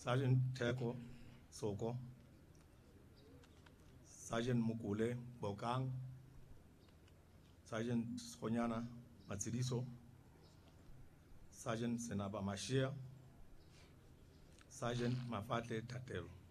Sergeant Teko Soko, Sergeant Mukule Bokang, Sergeant Skonyana Matsidiso, Sergeant Senaba Mashia, Sergeant Mafatle Tatelo.